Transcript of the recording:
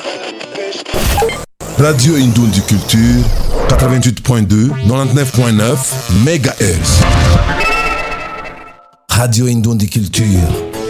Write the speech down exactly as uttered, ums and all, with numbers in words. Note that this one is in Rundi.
Radio Indondi Culture, quatre-vingt-huit point deux, quatre-vingt-dix-neuf point neuf, mégahertz. Radio Indondi Culture.